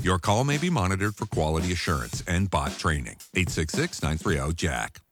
Your call may be monitored for quality assurance and bot training. 866-930-JACK.